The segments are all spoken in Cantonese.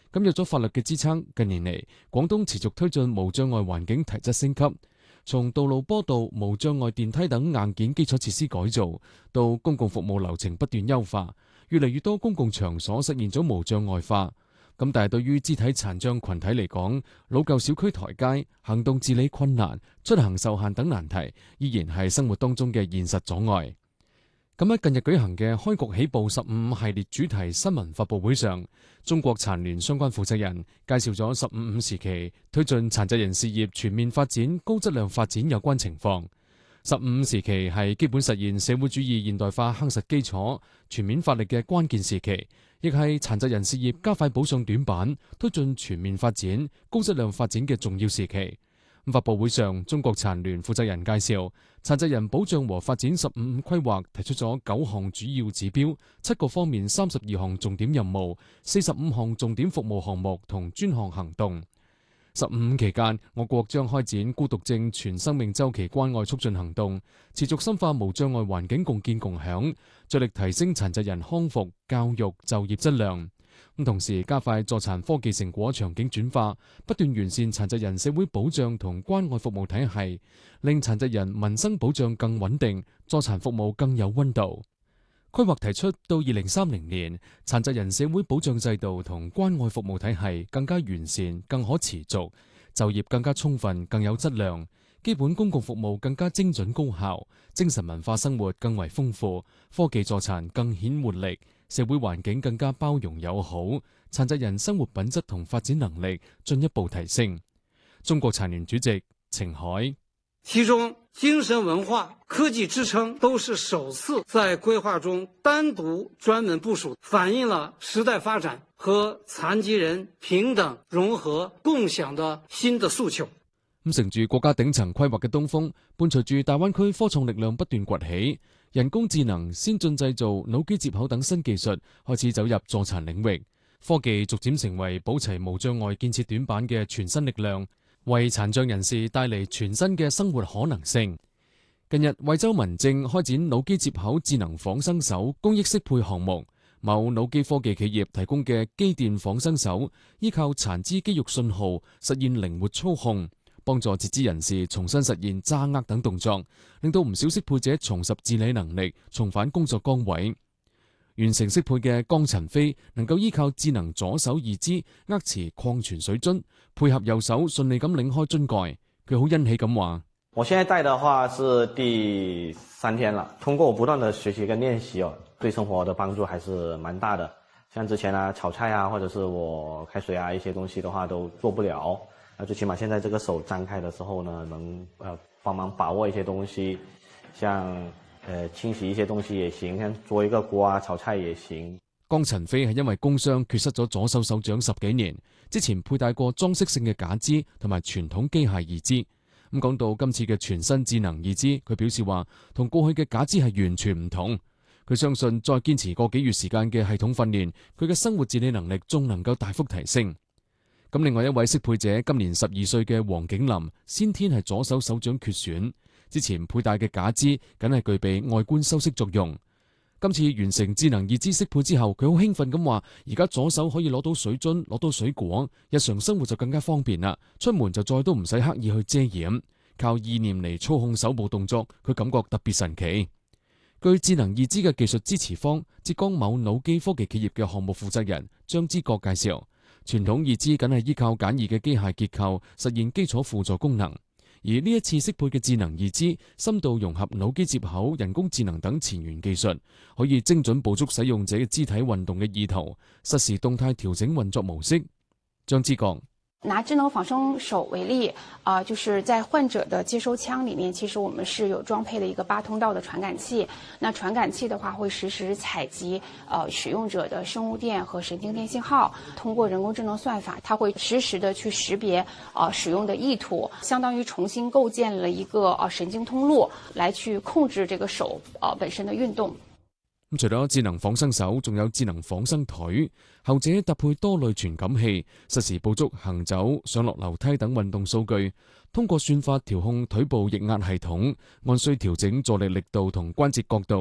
咁有咗法律嘅支撐，近年嚟廣東持續推進無障礙環境提質升級，從道路坡道、無障礙電梯等硬件基礎設施改造，到公共服務流程不斷優化，越嚟越多公共場所實現咗無障礙化。咁但係對於肢體殘障群體嚟講，老舊小區台階、行動自理困難、出行受限等難題，依然係生活當中嘅現實阻礙。咁喺近日舉行嘅開局起步15系列主題新聞發佈會上，中國殘聯相關負責人介紹咗15時期推進殘疾人事業全面發展、高質量發展有關情況。15時期係基本實現社會主義現代化夯實基礎、全面發力嘅關鍵時期，亦係殘疾人事業加快補上短板、推進全面發展、高質量發展嘅重要時期。發佈會上，中國殘聯負責人介紹，殘疾人保障和發展15規劃提出咗9項主要指標、7個方面32項重點任務、45項重點服務項目同專項行動。15期間，我國將開展孤獨症全生命週期關愛促進行動，持續深化無障礙環境共建共享，着力提升殘疾人康復、教育、就業質量。同時加快助殘科技成果場景轉化，不斷完善殘疾人社會保障同關愛服務體系，令殘疾人民生保障更穩定，助殘服務更有溫度。規劃提出到2030年，殘疾人社會保障制度同關愛服務體系更加完善、更可持續，就業更加充分、更有質量，基本公共服務更加精準高效，精神文化生活更為豐富，科技助殘更顯活力，社會環境更加包容友好，殘疾人生活品質同發展能力進一步提升。中國殘聯主席程海， 其中精神文化、科技支撐都是首次在規劃中單獨專門部署，反映了時代發展和殘疾人平等、融合、共享的新的訴求。 乘住國家頂層規劃嘅東風，伴隨住大灣區科創力量不斷崛起，人工智能、先進製造、腦機接口等新技術開始走入助殘領域，科技逐漸成為補齊無障礙建設短板嘅全新力量，為殘障人士帶嚟全新嘅生活可能性。近日，惠州民政開展腦機接口智能仿生手公益適配項目，某腦機科技企業提供嘅機電仿生手，依靠殘肢肌肉信號實現靈活操控，幫助截肢人士重新實現揸握等動作，令到唔少適配者重拾自理能力，重返工作崗位。完成適配嘅江陳飛能夠依靠智能左手義肢握持礦泉水樽，配合右手順利咁擰開樽蓋。佢好欣喜咁話： 我現在帶的話是第3天了，通過我不斷的學習跟練習對生活的幫助還是蠻大的。像之前炒菜啊，或者是我開水啊，一些東西的話都做不了。最起碼現在這個手張開的時候呢，能幫忙把握一些東西，像清洗一些東西也行，像做一個鍋啊，炒菜也行。 江陳飛係因為工傷缺失咗左手手掌10幾年，之前佩戴過裝飾性嘅假肢同埋傳統機械義肢。咁講到今次嘅全新智能義肢，佢表示話同過去嘅假肢係完全唔同。佢相信再堅持個幾月時間嘅系統訓練，佢嘅生活自理能力仲能夠大幅提升。咁另外一位適配者今年12歲嘅黃景林，先天係左手手掌缺損，之前佩戴嘅假肢僅係具備外觀修飾作用。今次完成智能義肢適配之後，佢好興奮咁話：而家左手可以攞到水樽、攞到水果，日常生活就更加方便啦。出門就再都唔使刻意去遮掩，靠意念嚟操控手部動作，佢感覺特別神奇。據智能義肢嘅技術支持方浙江某腦機科技企業嘅項目負責人張之國介紹，傳統義肢僅係依靠簡易嘅機械結構實現基礎輔助功能，而呢一次適配嘅智能義肢深度融合腦機接口、人工智能等前沿技術，可以精準捕捉使用者嘅肢體運動嘅意圖，實時動態調整運作模式。張之國拿智能仿生手為例，就是在患者的接收槍裡面，其實我們是有裝配了一個8通道的傳感器。那傳感器的話，會實時採集使用者的生物電和神經電信號，通過人工智能算法，它會實時的去識別使用的意圖，相當於重新構建了一個神經通路，來去控制這個手本身的運動。 除咗智能仿生手，仲有智能仿生腿，後者搭配多類傳感器，實時捕捉行走、上落樓梯等運動數據，通過算法調控腿部液壓系統，按需調整助力力度同關節角度。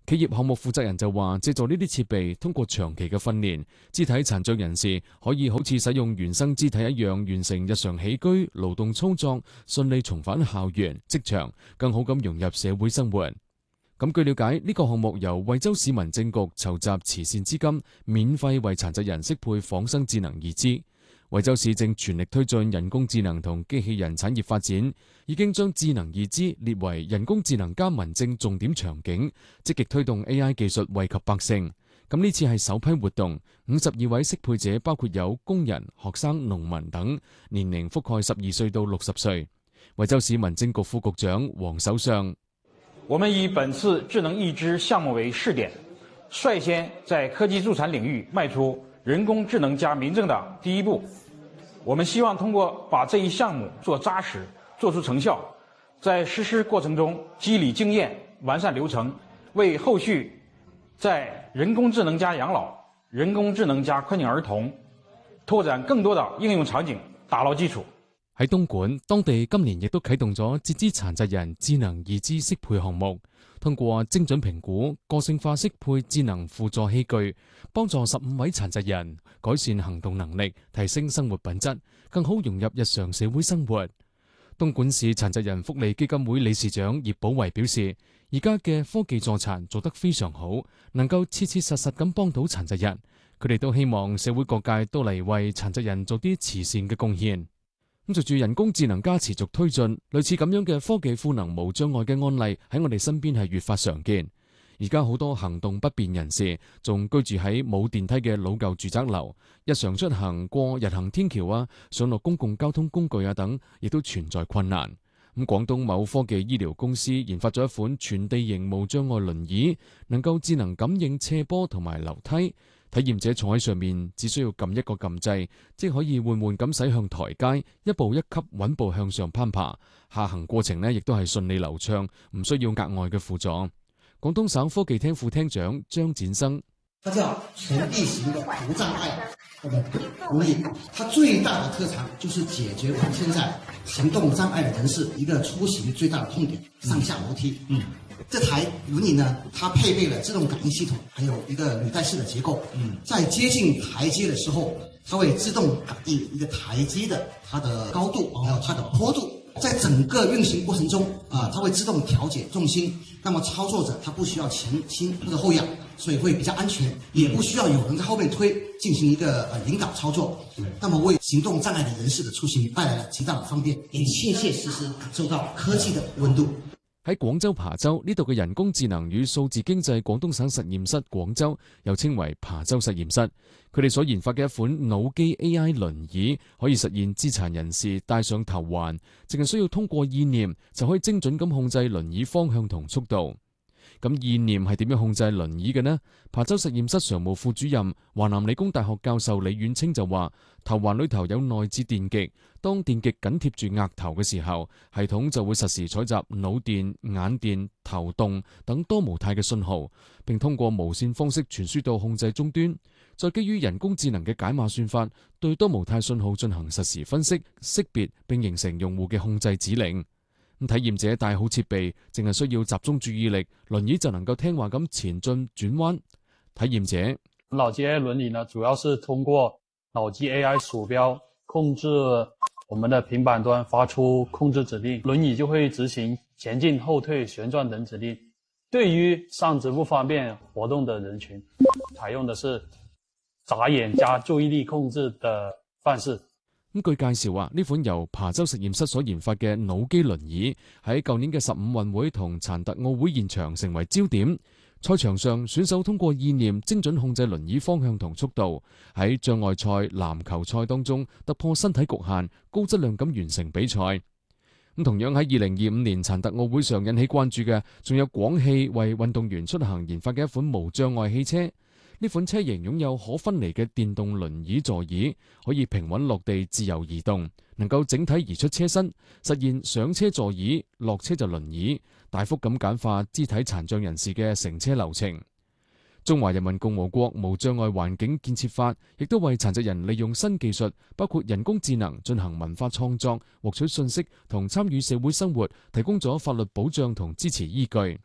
企業項目負責人就話，借助呢啲設備，通過長期嘅訓練，肢體殘障人士可以好似使用原生肢體一樣，完成日常起居、勞動操作，順利重返校園、職場，更好咁融入社會生活。咁據了解，呢個項目由惠州市民政局籌集慈善資金，免費為殘疾人適配仿生智能義肢。惠州市正全力推進人工智能同機器人產業發展，已經將智能義肢列為人工智能加民政重點場景，積極推動 AI 技術惠及百姓。咁呢次係首批活動，52位適配者包括有工人、學生、農民等，年齡覆蓋12歲到60歲。惠州市民政局副局長黃守相： 我們以本次智能義肢項目為試點，率先在科技助殘領域邁出人工智能加民政的第一步。我們希望通過把這一項目做紮實，做出成效，在實施過程中積累經驗，完善流程，為後續在人工智能加養老、人工智能加困境兒童拓展更多的應用場景打牢基礎。 喺東莞，當地今年亦都啟動咗截肢殘疾人智能義肢適配項目，通過精準評估、個性化適配智能輔助器具，幫助15位殘疾人改善行動能力，提升生活品質，更好融入日常社會生活。東莞市殘疾人福利基金會理事長葉寶維表示，而家嘅科技助殘做得非常好，能夠切切實實咁幫到殘疾人。佢哋都希望社會各界都嚟為殘疾人做啲慈善嘅貢獻。咁隨住人工智能加持續推進，類似咁樣嘅科技賦能無障礙嘅案例喺我哋身邊係越發常見。而家好多行動不便人士仲居住喺冇電梯嘅老舊住宅樓，日常出行過日行天橋啊、上落公共交通工具啊等，亦都存在困難。咁廣東某科技醫療公司研發咗一款全地形無障礙輪椅，能夠智能感應斜坡同埋樓梯。體驗者坐喺上面，只需要撳一個撳掣，即可以緩緩咁駛向台階，一步一級穩步向上攀爬。下行過程呢，亦都係順利流暢，唔需要額外嘅輔助。廣東省科技廳副廳長張展生： 它叫全地形的無障礙輪椅，它最大的特長就是解決我們現在行動障礙的人士一個出行最大的痛點，上下樓梯。這台輪椅呢，它配備了自動感應系統，還有一個履帶式的結構。在接近台階的時候，它會自動感應一個台階的它的高度，還有它的坡度。在整個運行過程中，它會自動調節重心。那麼操作者他不需要前傾或者後仰，所以會比較安全，也不需要有人在後面推進行一個引導操作。那麼為行動障礙的人士的出行帶來了極大的方便，也切切實實感受到科技的溫度。 喺廣州琶洲呢度嘅人工智能與數字經濟廣東省實驗室廣州，又稱為琶洲實驗室，佢哋所研發嘅一款腦機 AI 輪椅，可以實現肢殘人士戴上頭環，淨係需要通過意念就可以精準咁控制輪椅方向同速度。咁意念係點樣控制輪椅嘅呢？琶洲實驗室常務副主任、華南理工大學教授李遠清就話：頭環裏頭有內置電極，當電極緊貼住額頭嘅時候，系統就會實時採集腦電、眼電、頭動等多模態嘅信號，並通過無線方式傳輸到控制終端，再基於人工智能嘅解碼算法，對多模態信號進行實時分析、識別，並形成用戶嘅控制指令。咁體驗者帶好設備，淨係需要集中注意力，輪椅就能夠聽話咁前進轉彎。體驗者： 腦機 AI 輪椅呢，主要是通過腦機 AI 鼠標控制我們的平板端發出控制指令，輪椅就會執行前進、後退、旋轉等指令。對於上肢不方便活動的人群，採用的是眨眼加注意力控制的方式。 咁據介紹話，呢款由琶洲實驗室所研發嘅腦機輪椅喺舊年嘅15運會同殘特奧會現場成為焦點。賽場上，選手通過意念精準控制輪椅方向同速度，喺障礙賽、籃球賽當中突破身體局限，高質量咁完成比賽。咁同樣喺2025年殘特奧會上引起關注嘅，仲有廣汽為運動員出行研發嘅一款無障礙汽車。呢款車型擁有可分離嘅電動輪椅座椅，可以平穩落地自由移動，能夠整體移出車身，實現上車座椅，落車就輪椅，大幅咁簡化肢體殘障人士嘅乘車流程。中華人民共和國無障礙環境建設法亦都為殘疾人利用新技術，包括人工智能進行文化創作、獲取信息同參與社會生活，提供咗法律保障同支持依據。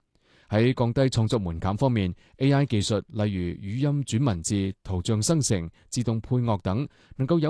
喺降低創作門檻方面 ，AI 技術例如語音轉文字、圖像生成、自動配樂等，能夠有